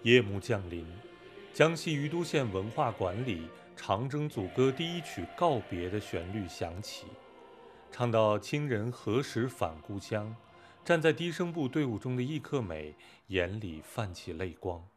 夜幕降临，江西于都县文化馆里长征组歌第一曲《告别》的旋律响起，唱到亲人何时返故乡，站在低声部队伍中的易克美眼里泛起泪光。